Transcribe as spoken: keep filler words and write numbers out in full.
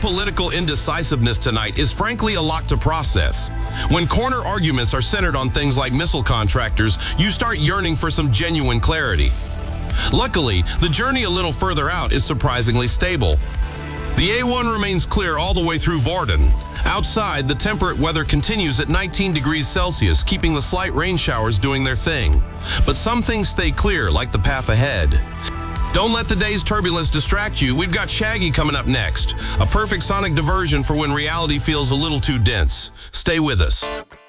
political indecisiveness tonight is frankly a lot to process. When corner arguments are centered on things like missile contractors, you start yearning for some genuine clarity. Luckily, the journey a little further out is surprisingly stable. The A one remains clear all the way through Vorden. Outside, the temperate weather continues at nineteen degrees Celsius, keeping the slight rain showers doing their thing. But some things stay clear, like the path ahead. Don't let the day's turbulence distract you. We've got Shaggy coming up next. A perfect sonic diversion for when reality feels a little too dense. Stay with us.